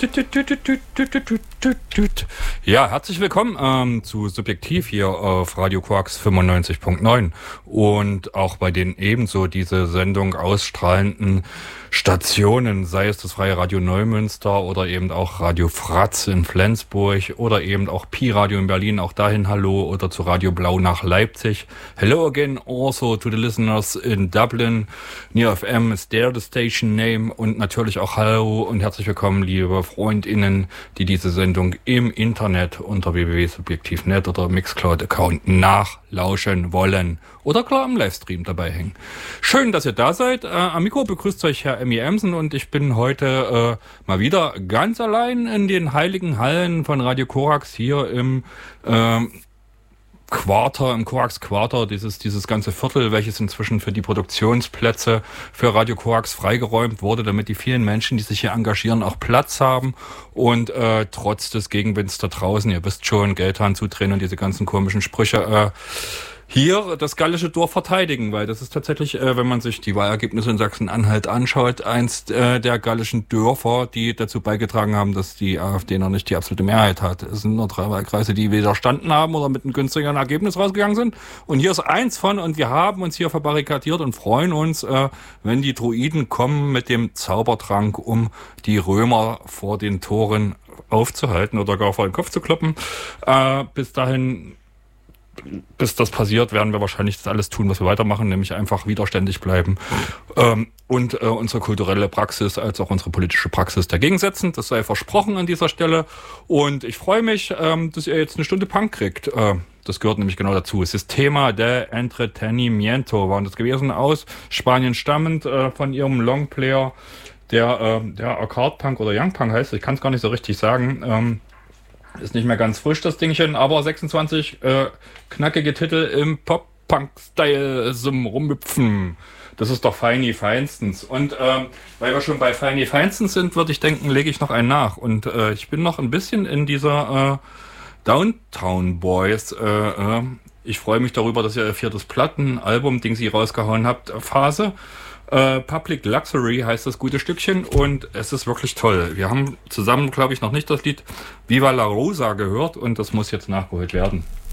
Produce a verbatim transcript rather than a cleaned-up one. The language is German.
Ja, herzlich willkommen ähm, zu Subjektiv hier auf Radio Quarks fünfundneunzig Punkt neun und auch bei den ebenso diese Sendung ausstrahlenden Stationen, sei es das Freie Radio Neumünster oder eben auch Radio Fratz in Flensburg oder eben auch Pi Radio in Berlin, auch dahin hallo, oder zu Radio Blau nach Leipzig. Hello again also to the listeners in Dublin. Near F M is there the station name, und natürlich auch hallo und herzlich willkommen, liebe FreundInnen, die diese Sendung im Internet unter w w w punkt subjektiv punkt net oder Mixcloud-Account nachlauschen wollen oder klar am Livestream dabei hängen. Schön, dass ihr da seid. Äh, am Mikro begrüßt euch Herr Emmy Emsen und ich bin heute äh, mal wieder ganz allein in den heiligen Hallen von Radio Korax hier im äh, Quarter, im Korax Quarter, dieses, dieses ganze Viertel, welches inzwischen für die Produktionsplätze für Radio Korax freigeräumt wurde, damit die vielen Menschen, die sich hier engagieren, auch Platz haben und äh, trotz des Gegenwinds da draußen, ihr wisst schon, Geldhahn zudrehen und diese ganzen komischen Sprüche, äh, hier das gallische Dorf verteidigen, weil das ist tatsächlich, äh, wenn man sich die Wahlergebnisse in Sachsen-Anhalt anschaut, eins äh, der gallischen Dörfer, die dazu beigetragen haben, dass die AfD noch nicht die absolute Mehrheit hat. Es sind nur drei Wahlkreise, die widerstanden haben oder mit einem günstigeren Ergebnis rausgegangen sind. Und hier ist eins von, und wir haben uns hier verbarrikadiert und freuen uns, äh, wenn die Druiden kommen mit dem Zaubertrank, um die Römer vor den Toren aufzuhalten oder gar vor den Kopf zu kloppen. Äh, bis dahin... Bis das passiert, werden wir wahrscheinlich das alles tun, was wir weitermachen, nämlich einfach widerständig bleiben ähm, und äh, unsere kulturelle Praxis als auch unsere politische Praxis dagegen setzen. Das sei versprochen an dieser Stelle. Und ich freue mich, ähm, dass ihr jetzt eine Stunde Punk kriegt. Äh, das gehört nämlich genau dazu. Sistema de Entretenimiento waren das gewesen, aus Spanien stammend, äh, von ihrem Longplayer, der, äh, der Arcade Punk oder Young Punk heißt. Ich kann es gar nicht so richtig sagen. Ähm, Ist nicht mehr ganz frisch, das Dingchen, aber sechsundzwanzig äh, knackige Titel im Pop-Punk-Style zum Rumhüpfen. Das ist doch Feini Feinstens. Und ähm, weil wir schon bei Feini Feinstens sind, würde ich denken, lege ich noch einen nach. Und äh, ich bin noch ein bisschen in dieser äh, Downtown Boys. Äh, äh, ich freue mich darüber, dass ihr ihr viertes Plattenalbum, Ding sie rausgehauen habt, Phase. Uh, Public Luxury heißt das gute Stückchen und es ist wirklich toll. Wir haben zusammen, glaube ich, noch nicht das Lied Viva la Rosa gehört und das muss jetzt nachgeholt werden.